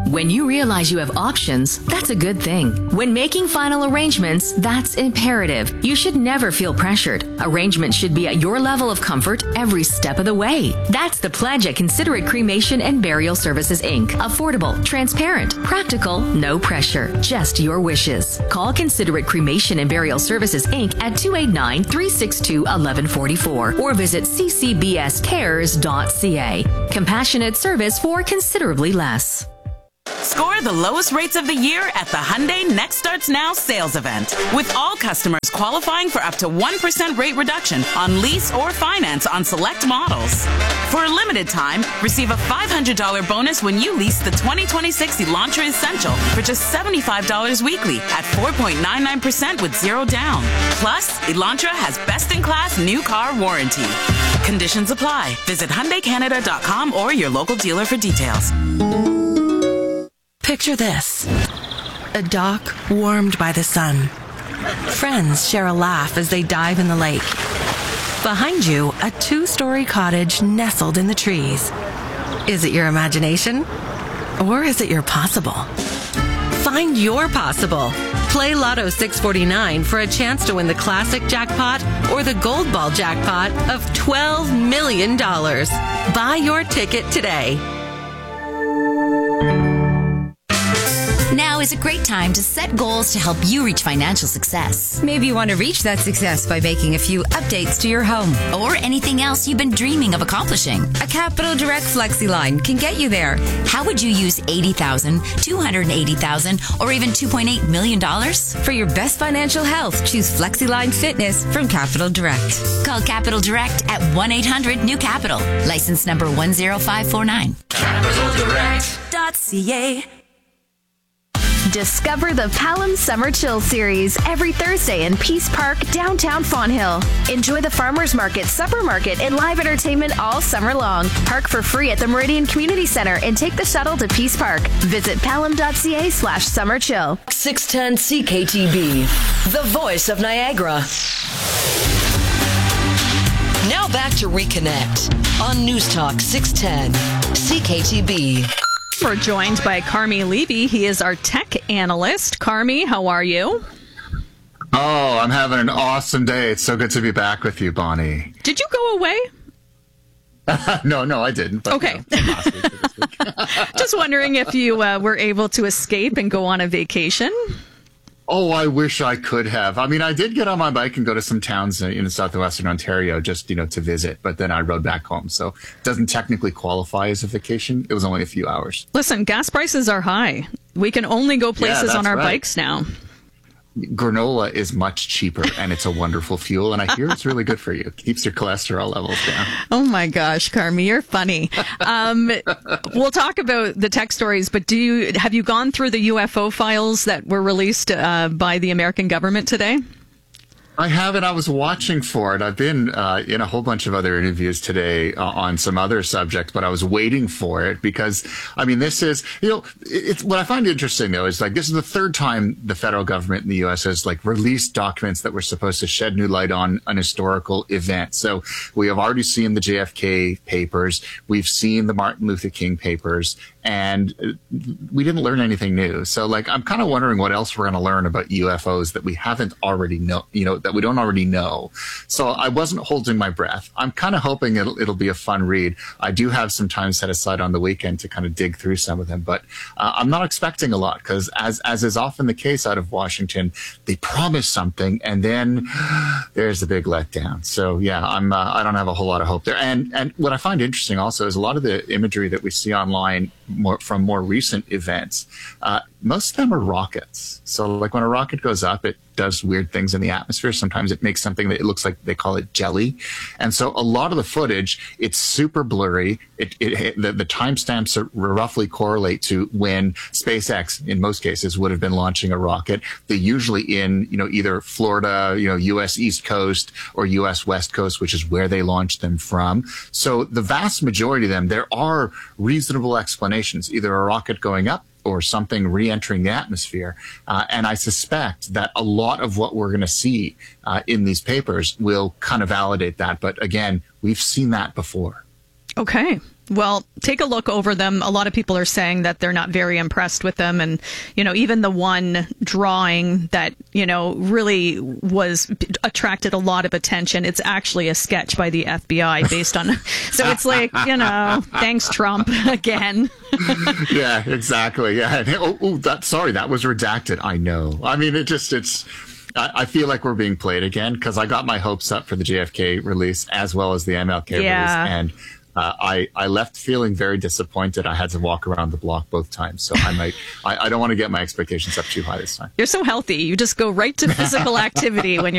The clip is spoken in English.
When you realize you have options, that's a good thing. When making final arrangements, that's imperative. You should never feel pressured. Arrangements should be at your level of comfort every step of the way. That's the pledge at Considerate Cremation and Burial Services, Inc. Affordable, transparent, practical, no pressure, just your wishes. Call Considerate Cremation and Burial Services, Inc. at 289-362-1144 or visit ccbscares.ca. Compassionate service for considerably less. Score the lowest rates of the year at the Hyundai Next Starts Now sales event, with all customers qualifying for up to 1% rate reduction on lease or finance on select models. For a limited time, receive a $500 bonus when you lease the 2026 Elantra Essential for just $75 weekly at 4.99% with zero down. Plus, Elantra has best-in-class new car warranty. Conditions apply. Visit HyundaiCanada.com or your local dealer for details. Picture this. A dock warmed by the sun. Friends share a laugh as they dive in the lake. Behind you, a 2-story cottage nestled in the trees. Is it your imagination? Or is it your possible? Find your possible. Play Lotto 649 for a chance to win the classic jackpot or the gold ball jackpot of $12 million. Buy your ticket today. Now is a great time to set goals to help you reach financial success. Maybe you want to reach that success by making a few updates to your home. Or anything else you've been dreaming of accomplishing. A Capital Direct FlexiLine can get you there. How would you use $80,000, $280,000, or even $2.8 million? For your best financial health, choose FlexiLine Fitness from Capital Direct. Call Capital Direct at 1-800-NEW-CAPITAL. License number 10549. CapitalDirect.ca. Discover the Palam Summer Chill Series every Thursday in Peace Park, downtown Fonthill. Enjoy the Farmers Market, Supper Market, and live entertainment all summer long. Park for free at the Meridian Community Center and take the shuttle to Peace Park. Visit palam.ca/summerchill. 610 CKTB, the voice of Niagara. Now back to Reconnect on News Talk 610 CKTB. We're joined by Carmi Levy. He is our tech analyst. Carmi, how are you? Oh, I'm having an awesome day. It's so good to be back with you, Bonnie. Did you go away? No, I didn't. But, okay. No, just wondering if you were able to escape and go on a vacation. Oh, I wish I could have. I mean, I did get on my bike and go to some towns in southwestern Ontario just, to visit, but then I rode back home. So it doesn't technically qualify as a vacation. It was only a few hours. Listen, gas prices are high. We can only go places on our bikes now. Granola is much cheaper, and it's a wonderful fuel, and I hear it's really good for you. It keeps your cholesterol levels down. Oh, my gosh, Carmi, you're funny. We'll talk about the tech stories, but have you gone through the UFO files that were released by the American government today? I haven't. I was watching for it. I've been in a whole bunch of other interviews today on some other subjects, but I was waiting for it because, this is, it's what I find interesting, though, is this is the third time the federal government in the U.S. has released documents that were supposed to shed new light on an historical event. So we have already seen the JFK papers. We've seen the Martin Luther King papers. And we didn't learn anything new. So, I'm kind of wondering what else we're going to learn about UFOs that we haven't already that we don't already know. So I wasn't holding my breath. I'm kind of hoping it'll be a fun read. I do have some time set aside on the weekend to kind of dig through some of them, but I'm not expecting a lot because, as is often the case out of Washington, they promise something and then there's a big letdown. So yeah, I don't have a whole lot of hope there. And what I find interesting also is a lot of the imagery that we see online from more recent events, most of them are rockets. So when a rocket goes up, it does weird things in the atmosphere. Sometimes it makes something that it looks like, they call it jelly. And so a lot of the footage, it's super blurry. The timestamps roughly correlate to when SpaceX, in most cases, would have been launching a rocket. They're usually in, either Florida, U.S. East Coast or U.S. West Coast, which is where they launched them from. So the vast majority of them, there are reasonable explanations, either a rocket going up or something re-entering the atmosphere. And I suspect that a lot of what we're going to see in these papers will kind of validate that. But again, we've seen that before. Okay. Well, take a look over them. A lot of people are saying that they're not very impressed with them. And, even the one drawing that, really attracted a lot of attention. It's actually a sketch by the FBI based on. So it's like, thanks, Trump, again. Yeah, exactly. Yeah. That was redacted. I know. I mean, I feel like we're being played again because I got my hopes up for the JFK release as well as the MLK release. And I left feeling very disappointed. I had to walk around the block both times. So I don't want to get my expectations up too high this time. You're so healthy. You just go right to physical activity when you're